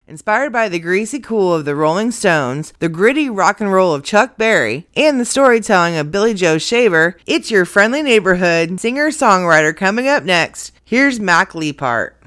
Inspired by the greasy cool of the Rolling Stones, the gritty rock and roll of Chuck Berry, and the storytelling of Billy Joe Shaver, it's your friendly neighborhood singer-songwriter coming up next. Here's Mac Leapart.